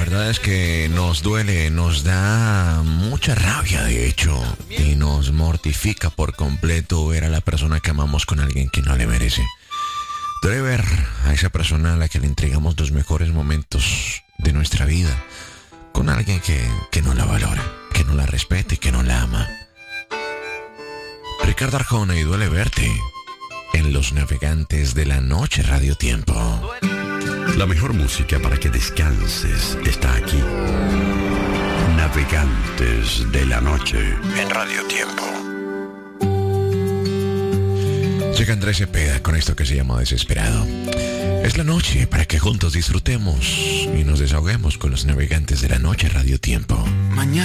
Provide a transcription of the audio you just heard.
verdad es que nos duele, nos da mucha rabia, de hecho, y nos mortifica por completo ver a la persona que amamos con alguien que no le merece. Duele ver a esa persona a la que le entregamos los mejores momentos de nuestra vida con alguien que no la valora, que no la respeta y que no la ama. Ricardo Arjona, y duele verte en Los Navegantes de la Noche, Radio Tiempo. La mejor música para que descanses está aquí. Navegantes de la Noche en Radio Tiempo. Llega Andrés Cepeda con esto que se llama Desesperado. Es la noche para que juntos disfrutemos y nos desahoguemos con Los Navegantes de la Noche, Radio Tiempo. Mañana.